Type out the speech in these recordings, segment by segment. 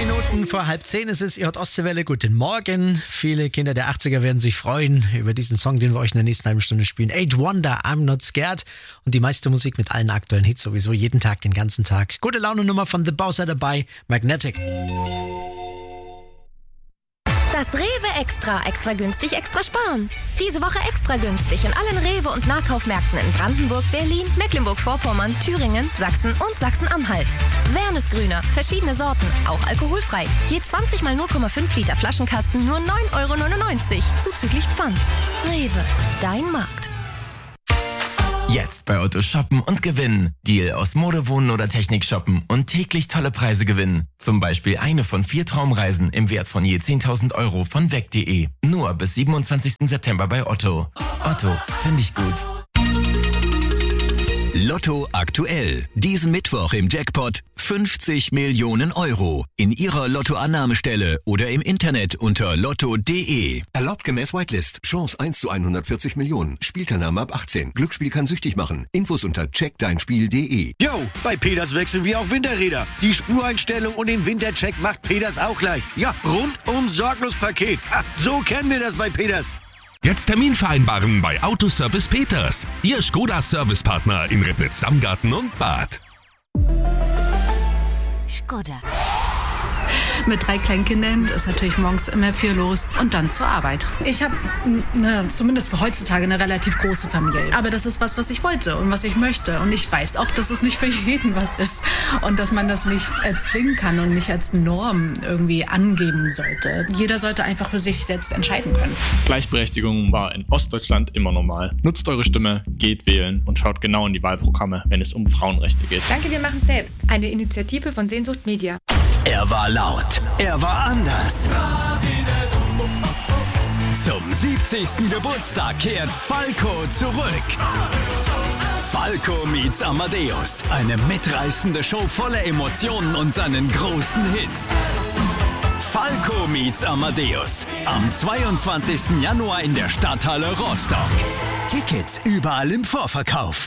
Minuten vor 9:30 ist es. Ihr hört Ostseewelle. Guten Morgen. Viele Kinder der 80er werden sich freuen über diesen Song, den wir euch in der nächsten halben Stunde spielen. Eight Wonder, I'm Not Scared. Und die meiste Musik mit allen aktuellen Hits sowieso jeden Tag, den ganzen Tag. Gute Laune-Nummer von The Bowser dabei, Magnetic. Das Rewe Extra. Extra günstig, extra sparen. Diese Woche extra günstig in allen Rewe- und Nahkaufmärkten in Brandenburg, Berlin, Mecklenburg-Vorpommern, Thüringen, Sachsen und Sachsen-Anhalt. Wernesgrüner, verschiedene Sorten, auch alkoholfrei. Je 20 mal 0,5 Liter Flaschenkasten nur 9,99 €, zuzüglich Pfand. Rewe, dein Markt. Jetzt bei Otto shoppen und gewinnen. Deal aus Mode, Wohnen oder Technik shoppen und täglich tolle Preise gewinnen. Zum Beispiel eine von 4 Traumreisen im Wert von je 10.000 € von weg.de. Nur bis 27. September bei Otto. Otto, finde ich gut. Lotto aktuell. Diesen Mittwoch im Jackpot 50 Millionen €. In Ihrer Lottoannahmestelle oder im Internet unter lotto.de. Erlaubt gemäß Whitelist. Chance 1 zu 140 Millionen. Spielteilnahme ab 18. Glücksspiel kann süchtig machen. Infos unter checkdeinspiel.de. Jo, bei Peters wechseln wir auf Winterräder. Die Spureinstellung und den Wintercheck macht Peters auch gleich. Ja, rundum sorglos Paket. Ha, so kennen wir das bei Peters. Jetzt Termin vereinbaren bei Autoservice Peters. Ihr Skoda-Servicepartner in Ribnitz-Dammgarten und Bad. Skoda. Mit 3 Kleinkindern ist natürlich morgens immer viel los und dann zur Arbeit. Ich habe, zumindest für heutzutage, eine relativ große Familie. Aber das ist was ich wollte und was ich möchte. Und ich weiß auch, dass es nicht für jeden was ist. Und dass man das nicht erzwingen kann und nicht als Norm irgendwie angeben sollte. Jeder sollte einfach für sich selbst entscheiden können. Gleichberechtigung war in Ostdeutschland immer normal. Nutzt eure Stimme, geht wählen und schaut genau in die Wahlprogramme, wenn es um Frauenrechte geht. Danke, wir machen selbst. Eine Initiative von Sehnsucht Media. Er war laut. Er war anders. Zum 70. Geburtstag kehrt Falco zurück. Falco meets Amadeus. Eine mitreißende Show voller Emotionen und seinen großen Hits. Falco meets Amadeus. Am 22. Januar in der Stadthalle Rostock. Tickets überall im Vorverkauf.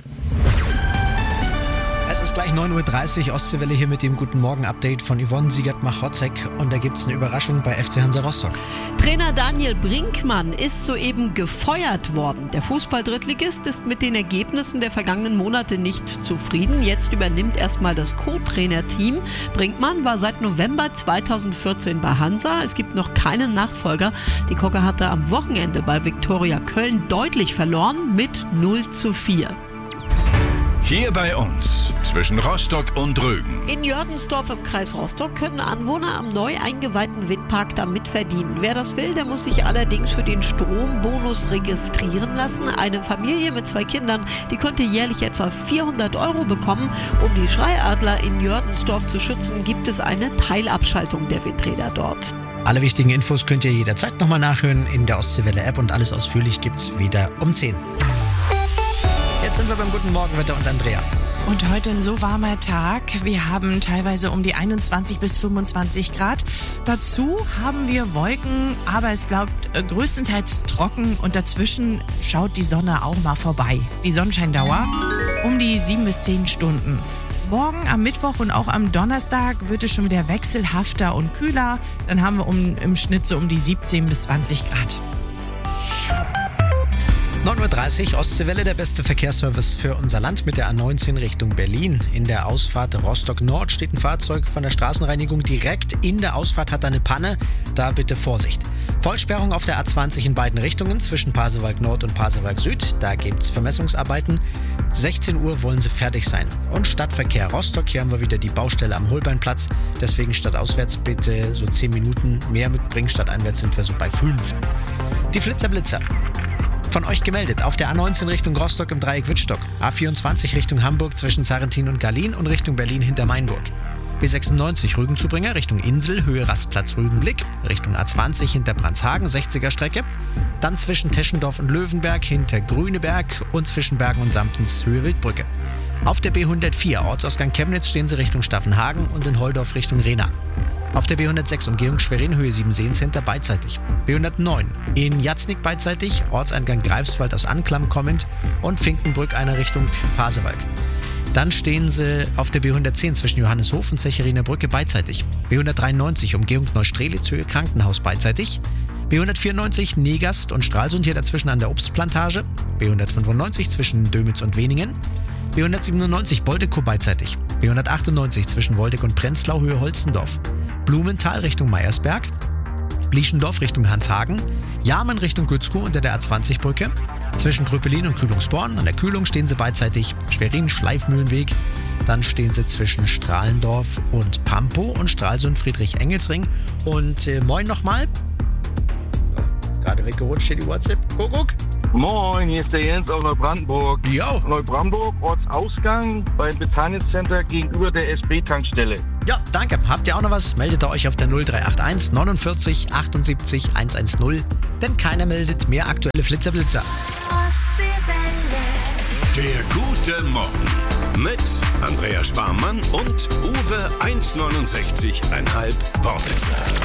Es ist gleich 9:30 Uhr, Ostseewelle hier mit dem Guten Morgen-Update von Yvonne Siegert-Machotzek. Und da gibt es eine Überraschung bei FC Hansa Rostock. Trainer Daniel Brinkmann ist soeben gefeuert worden. Der Fußball-Drittligist ist mit den Ergebnissen der vergangenen Monate nicht zufrieden. Jetzt übernimmt erstmal das Co-Trainer-Team. Brinkmann war seit November 2014 bei Hansa. Es gibt noch keinen Nachfolger. Die Kocke hatte am Wochenende bei Viktoria Köln deutlich verloren mit 0:4. Hier bei uns, zwischen Rostock und Rügen. In Jördensdorf im Kreis Rostock können Anwohner am neu eingeweihten Windpark da mitverdienen. Wer das will, der muss sich allerdings für den Strombonus registrieren lassen. Eine Familie mit 2 Kindern, die könnte jährlich etwa 400 € bekommen. Um die Schreiadler in Jördensdorf zu schützen, gibt es eine Teilabschaltung der Windräder dort. Alle wichtigen Infos könnt ihr jederzeit nochmal nachhören in der Ostseewelle-App und alles ausführlich gibt's wieder um 10. Jetzt sind wir beim Guten Morgenwetter und Andrea. Und heute ein so warmer Tag. Wir haben teilweise um die 21 bis 25 Grad. Dazu haben wir Wolken, aber es bleibt größtenteils trocken und dazwischen schaut die Sonne auch mal vorbei. Die Sonnenscheindauer um die 7 bis 10 Stunden. Morgen am Mittwoch und auch am Donnerstag wird es schon wieder wechselhafter und kühler. Dann haben wir im Schnitt so um die 17 bis 20 Grad. 9:30 Uhr, Ostseewelle, der beste Verkehrsservice für unser Land mit der A19 Richtung Berlin. In der Ausfahrt Rostock Nord steht ein Fahrzeug von der Straßenreinigung direkt in der Ausfahrt, hat eine Panne. Da bitte Vorsicht. Vollsperrung auf der A20 in beiden Richtungen zwischen Pasewalk Nord und Pasewalk Süd. Da gibt's Vermessungsarbeiten. 16 Uhr wollen sie fertig sein. Und Stadtverkehr Rostock, hier haben wir wieder die Baustelle am Holbeinplatz. Deswegen stadtauswärts bitte so 10 Minuten mehr mitbringen. Stadteinwärts sind wir so bei 5. Die Flitzer-Blitzer. Von euch gemeldet. Auf der A19 Richtung Rostock im Dreieck Wittstock. A24 Richtung Hamburg zwischen Sarrentin und Garlin und Richtung Berlin hinter Mainburg. B96 Rügenzubringer Richtung Insel, Höhe Rastplatz Rügenblick. Richtung A20 hinter Brandshagen, 60er Strecke. Dann zwischen Teschendorf und Löwenberg hinter Grüneberg und zwischen Bergen und Samtens Höhe Wildbrücke. Auf der B104 Ortsausgang Chemnitz stehen sie Richtung Staffenhagen und in Holdorf Richtung Rena. Auf der B106 Umgehung Schwerin Höhe 7 Seencenter beidseitig. B109 in Jatznik beidseitig, Ortseingang Greifswald aus Anklam kommend und Finkenbrück einer Richtung Pasewalk. Dann stehen sie auf der B110 zwischen Johanneshof und Zecheriner Brücke beidseitig. B193 Umgehung Neustrelitz Höhe Krankenhaus beidseitig. B194 Negast und Stralsund hier dazwischen an der Obstplantage. B195 zwischen Dömitz und Weningen. B197 Boldekow beidseitig. B198 zwischen Woldeck und Prenzlau Höhe Holstendorf. Blumenthal Richtung Meiersberg. Blieschendorf Richtung Hanshagen. Jarmen Richtung Gützkow unter der A20-Brücke. Zwischen Gröpelin und Kühlungsborn. An der Kühlung stehen sie beidseitig. Schwerin Schleifmühlenweg. Dann stehen sie zwischen Strahlendorf und Pampow und Stralsund Friedrich-Engelsring. Und moin nochmal. Gerade weggerutscht steht die WhatsApp. Guck. Moin, hier ist der Jens aus Neubrandenburg. Jo. Neubrandenburg, Ortsausgang beim Bethanien Center gegenüber der SP-Tankstelle. Ja, danke. Habt ihr auch noch was? Meldet ihr euch auf der 0381 49 78 110. Denn keiner meldet mehr aktuelle Flitzer-Blitzer. Der gute Morgen mit Andrea Sparmann und Uwe 1,69,5 Wortwitzer.